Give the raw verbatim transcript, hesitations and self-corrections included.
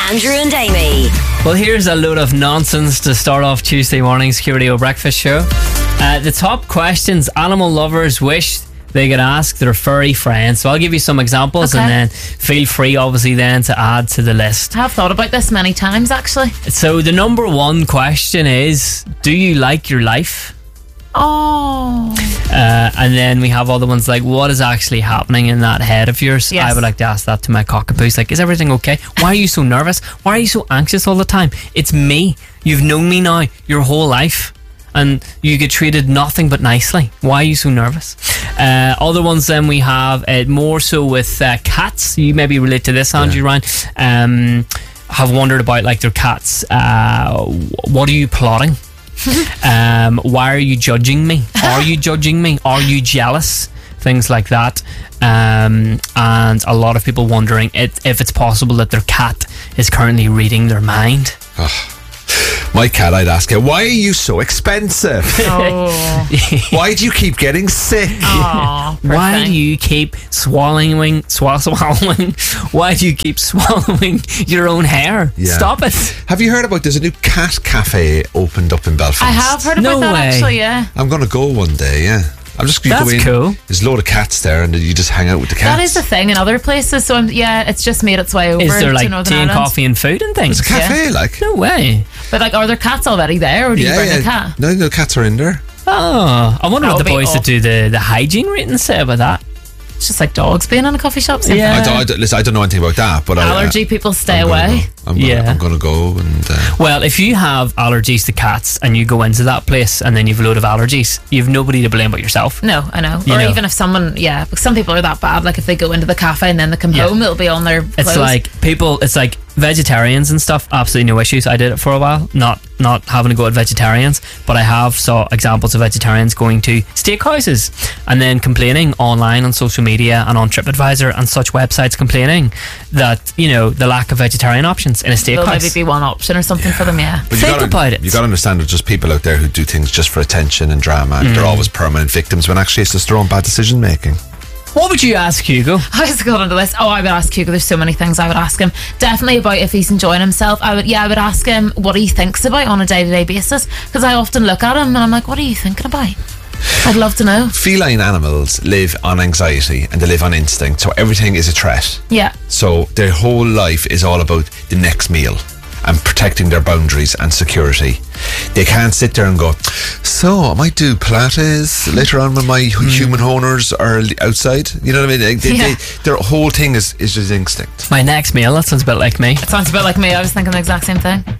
Andrew and Amy. Well, here's a load of nonsense to start off Tuesday morning's Q Radio Breakfast Show. Uh, the top questions animal lovers wish they could ask their furry friends. So I'll give you some examples, Okay. and then feel free, obviously, then to add to the list. I have thought about this many times, actually. So the number one question is, do you like your life? Oh. Uh, and then we have other ones like, what is actually happening in that head of yours? Yes. I would like to ask that to my cockapoos. Like, is everything okay? Why are you so nervous? Why are you so anxious all the time? It's me. You've known me now your whole life, and you get treated nothing but nicely. Why are you so nervous? Uh, other ones then we have uh, more so with uh, cats. You maybe relate to this, Andrew, Ryan. Um, have wondered about like their cats. Uh, what are you plotting? um, why are you judging me? Are you judging me? Are you jealous? Things like that. Um, and a lot of people wondering it, if it's possible that their cat is currently reading their mind. My cat, I'd ask her, why are you so expensive? Oh. Why do you keep getting sick? Aw, poor Why thing. do you keep swallowing, swall- swallowing? Why do you keep swallowing your own hair? Yeah. Stop it. Have you heard about there's a new cat cafe opened up in Belfast? I have heard about No that, way. actually, yeah. I'm going to go one day, yeah. I'm just going to That's go in. cool. There's a load of cats there and you just hang out with the cats. That is the thing in other places, so I'm, yeah, it's just made its way over Is there to like Northern tea and Ireland. coffee and food and things? It's a cafe, like. No way. But like, are there cats already there, or do you Yeah, bring yeah. a cat? No, no cats are in there. Oh, I wonder That what the would be boys that awful. do the, the hygiene ratings say about that. It's just like dogs being in a coffee shop. Same Yeah. thing. I, don't, I, don't, listen, I don't know anything about that, but I, Allergy people stay I'm gonna away. go. I'm gonna, Yeah. I'm gonna go and uh, Well, if you have allergies to cats and you go into that place and then you've a load of allergies, you've nobody to blame but yourself. No, I know. You or know. even if someone, yeah, but some people are that bad. Like if they go into the cafe and then they come Yeah. home, it'll be on their clothes. It's like people, it's like vegetarians and stuff, absolutely no issues. I did it for a while, not not having to go at vegetarians, but I have saw examples of vegetarians going to steakhouses and then complaining online on social media and on TripAdvisor and such websites, complaining that, you know, the lack of vegetarian options in a there'll maybe steakhouse. be one option or something for them. Yeah. But Think gotta, about it. You got to understand there's just people out there who do things just for attention and drama, and Mm. they're always permanent victims when actually it's just their own bad decision making. What would you ask Hugo? I was going on the list. Oh, I would ask Hugo. There's so many things I would ask him. Definitely about if he's enjoying himself. I would, yeah, I would ask him what he thinks about on a day-to-day basis, because I often look at him and I'm like, what are you thinking about? I'd love to know. Feline animals live on anxiety and they live on instinct, so everything is a threat. Yeah. So their whole life is all about the next meal and protecting their boundaries and security. They can't sit there and go, so I might do Pilates later on when my human owners are outside. You know what I mean? They, Yeah. they, their whole thing is, is just instinct. My next meal, that sounds a bit like me. It sounds a bit like me. I was thinking the exact same thing.